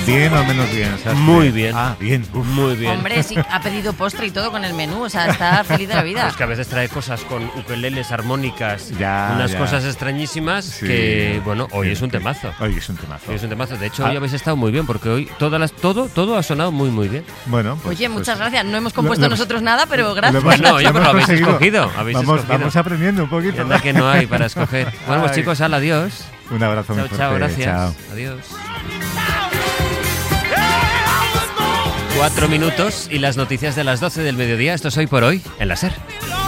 ¿Bien o menos bien? Sastre? Muy bien. Ah, bien. Uf. Muy bien. Hombre, sí, ha pedido postre y todo con el menú, o sea, está feliz de la vida. Es que a veces trae cosas con ukeleles, armónicas, Ya, unas ya. cosas extrañísimas Sí. que, bueno, hoy Sí, es un sí. temazo. Hoy es un temazo. Hoy es un temazo. De hecho, Ah. hoy habéis estado muy bien porque hoy todo ha sonado muy, muy bien. Bueno, pues, Oye, muchas pues, gracias. No hemos compuesto lo- nosotros nada, pero lo gracias. hemos- Bueno, oye, lo pero hemos habéis conseguido. escogido. Habéis escogido. Vamos aprendiendo un poquito. Anda que no hay para escoger. Bueno, pues Ay. chicos, adiós. Un abrazo muy Chao, fuerte. chao, gracias. Chao. Adiós. 4 minutos y las noticias de las 12 del mediodía. Esto es Hoy por Hoy en la SER.